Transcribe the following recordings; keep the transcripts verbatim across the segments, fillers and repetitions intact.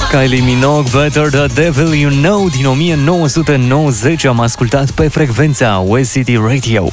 Kylie Minogue, Better the Devil You Know, din o mie nouă sute nouăzeci, am ascultat pe frecvența West City Radio.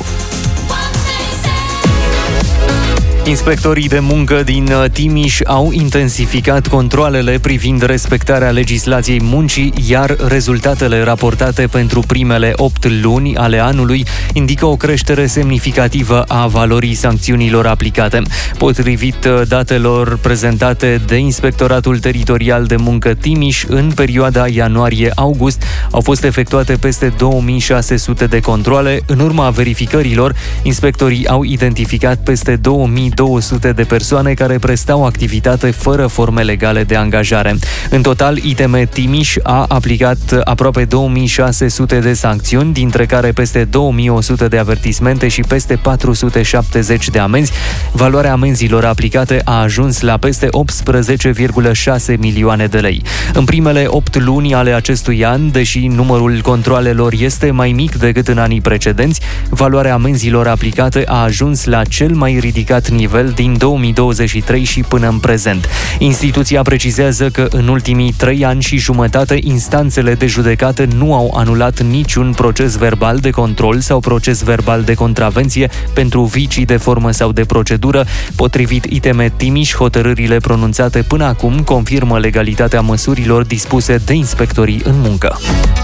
Inspectorii de muncă din Timiș au intensificat controalele privind respectarea legislației muncii, iar rezultatele raportate pentru primele opt luni ale anului indică o creștere semnificativă a valorii sancțiunilor aplicate. Potrivit datelor prezentate de Inspectoratul Teritorial de Muncă Timiș, în perioada ianuarie-august au fost efectuate peste două mii șase sute de controale. În urma verificărilor, inspectorii au identificat peste două mii două sute de persoane care prestau activitate fără forme legale de angajare. În total, I T M Timiș a aplicat aproape două mii șase sute de sancțiuni, dintre care peste două mii o sută de avertismente și peste patru sute șaptezeci de amenzi. Valoarea amenzilor aplicate a ajuns la peste optsprezece virgulă șase milioane de lei. În primele opt luni ale acestui an, deși numărul controalelor este mai mic decât în anii precedenți, valoarea amenzilor aplicate a ajuns la cel mai ridicat nivel din două mii douăzeci și trei și până în prezent. Instituția precizează că în ultimii trei ani și jumătate instanțele de judecată nu au anulat niciun proces verbal de control sau proces verbal de contravenție pentru vicii de formă sau de procedură. Potrivit I T M Timiș, hotărârile pronunțate până acum confirmă legalitatea măsurilor dispuse de inspectorii în muncă.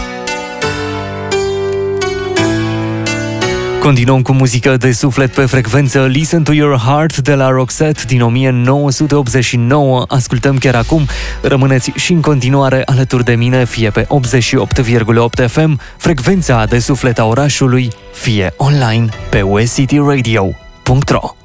Continuăm cu muzică de suflet pe frecvență. Listen to Your Heart de la Roxette din o mie nouă sute optzeci și nouă. Ascultăm chiar acum. Rămâneți și în continuare alături de mine, fie pe optzeci și opt virgulă opt F M, frecvența de suflet a orașului, fie online pe west city radio punct ro.